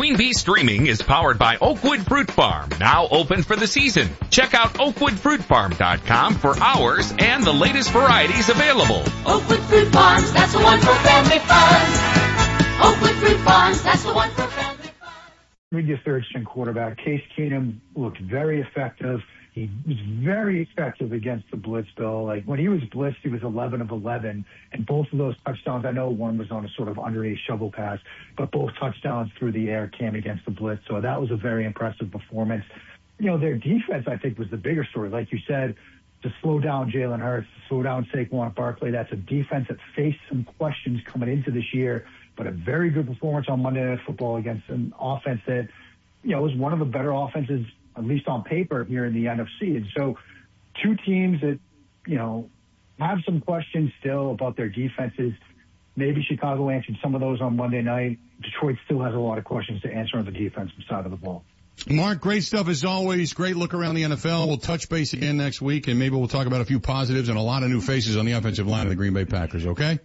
Queen Bee Streaming is powered by Oakwood Fruit Farm, now open for the season. Check out oakwoodfruitfarm.com for hours and the latest varieties available. Oakwood Fruit Farms, that's the one for family fun. Oakwood Fruit Farms, that's the one for family fun. Read your third-string quarterback. Case Keenum looked very effective. He was very effective against the blitz, Bill. Like, when he was blitzed, he was 11 of 11. And both of those touchdowns, I know one was on a sort of underneath shovel pass, but both touchdowns through the air came against the blitz. So that was a very impressive performance. You know, their defense, I think, was the bigger story. Like you said, to slow down Jalen Hurts, to slow down Saquon Barkley, that's a defense that faced some questions coming into this year, but a very good performance on Monday Night Football against an offense that, you know, was one of the better offenses, at least on paper, here in the NFC. And so two teams that, you know, have some questions still about their defenses. Maybe Chicago answered some of those on Monday night. Detroit still has a lot of questions to answer on the defensive side of the ball. Mark, great stuff as always. Great look around the NFL. We'll touch base again next week, and maybe we'll talk about a few positives and a lot of new faces on the offensive line of the Green Bay Packers, okay?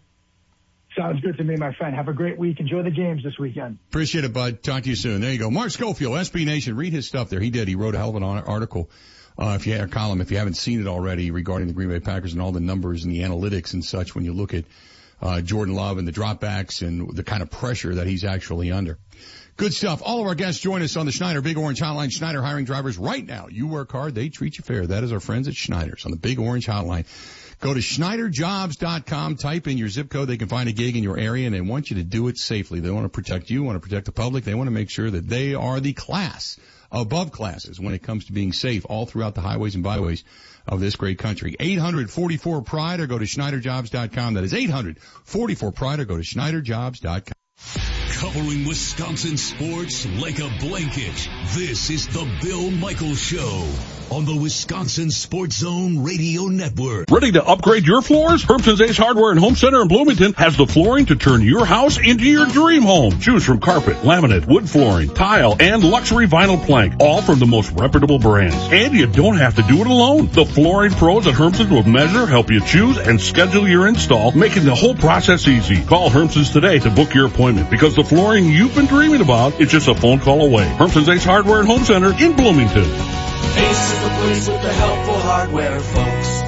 Sounds good to me, my friend. Have a great week. Enjoy the games this weekend. Appreciate it, bud. Talk to you soon. There you go. Mark Schofield, SB Nation. Read his stuff there. He did. He wrote a hell of an article, if you had a column, if you haven't seen it already, regarding the Green Bay Packers and all the numbers and the analytics and such when you look at Jordan Love and the dropbacks and the kind of pressure that he's actually under. Good stuff. All of our guests join us on the Schneider Big Orange Hotline. Schneider hiring drivers right now. You work hard, they treat you fair. That is our friends at Schneider's on the Big Orange Hotline. Go to SchneiderJobs.com, type in your zip code. They can find a gig in your area, and they want you to do it safely. They want to protect you, want to protect the public. They want to make sure that they are the class above classes when it comes to being safe all throughout the highways and byways of this great country. 844-PRIDE or go to SchneiderJobs.com. That is 844-PRIDE or go to SchneiderJobs.com. Covering Wisconsin sports like a blanket. This is the Bill Michaels Show on the Wisconsin Sports Zone Radio Network. Ready to upgrade your floors? Herbson's Ace Hardware and Home Center in Bloomington has the flooring to turn your house into your dream home. Choose from carpet, laminate, wood flooring, tile, and luxury vinyl plank, all from the most reputable brands. And you don't have to do it alone. The flooring pros at Herbson's will measure, help you choose, and schedule your install, making the whole process easy. Call Herbson's today to book your appointment, because the flooring you've been dreaming about is just a phone call away. Herbson's Ace Hardware and Home Center in Bloomington. Ace is the place with the helpful hardware, folks.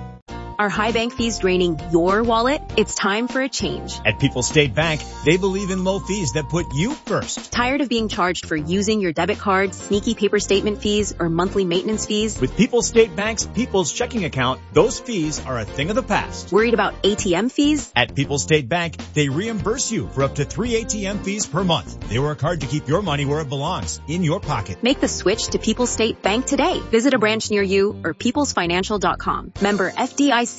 Are high bank fees draining your wallet? It's time for a change. At People's State Bank, they believe in low fees that put you first. Tired of being charged for using your debit card, sneaky paper statement fees, or monthly maintenance fees? With People's State Bank's People's Checking Account, those fees are a thing of the past. Worried about ATM fees? At People's State Bank, they reimburse you for up to 3 ATM fees per month. They work hard to keep your money where it belongs, in your pocket. Make the switch to People's State Bank today. Visit a branch near you or peoplesfinancial.com. Member FDIC.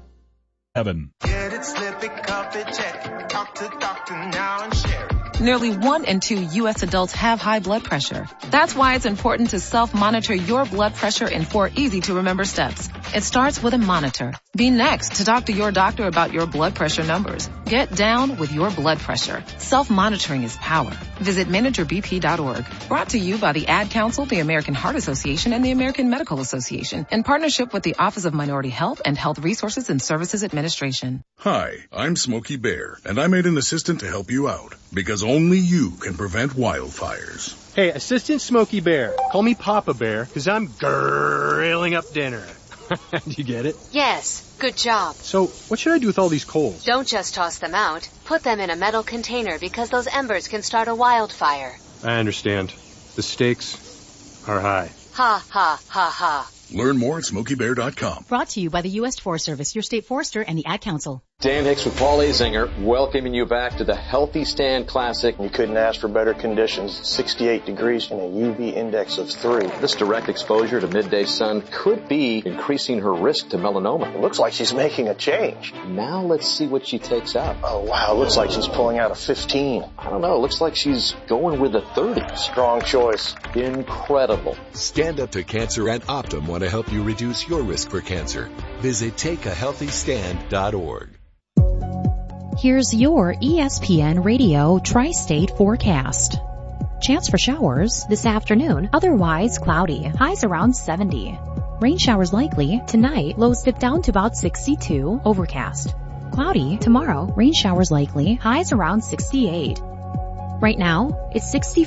Get it, slip it, cup it, check it. Talk to doctor now and share it. Nearly 1 in 2 U.S. adults have high blood pressure. That's why it's important to self-monitor your blood pressure in 4 easy-to-remember steps. It starts with a monitor. Be next to talk to your doctor about your blood pressure numbers. Get down with your blood pressure. Self-monitoring is power. Visit managerbp.org. Brought to you by the Ad Council, the American Heart Association, and the American Medical Association, in partnership with the Office of Minority Health and Health Resources and Services Administration. Hi, I'm Smokey Bear, and I made an assistant to help you out, because only you can prevent wildfires. Hey, Assistant Smokey Bear, call me Papa Bear, because I'm grilling up dinner. Do you get it? Yes, good job. So, what should I do with all these coals? Don't just toss them out. Put them in a metal container, because those embers can start a wildfire. I understand. The stakes are high. Ha, ha, ha, ha. Learn more at SmokeyBear.com. Brought to you by the U.S. Forest Service, your state forester, and the Ad Council. Dan Hicks with Paul Azinger, welcoming you back to the Healthy Stand Classic. You couldn't ask for better conditions. 68 degrees and a UV index of 3. This direct exposure to midday sun could be increasing her risk to melanoma. It looks like she's making a change. Now let's see what she takes out. Oh, wow. It looks like she's pulling out a 15. I don't know. It looks like she's going with a 30. Strong choice. Incredible. Stand Up to Cancer and Optum want to help you reduce your risk for cancer. Visit takeahealthystand.org. Here's your ESPN Radio Tri-State forecast. Chance for showers this afternoon, otherwise cloudy, highs around 70. Rain showers likely tonight, lows dip down to about 62, overcast. Cloudy tomorrow, rain showers likely, highs around 68. Right now, it's 60.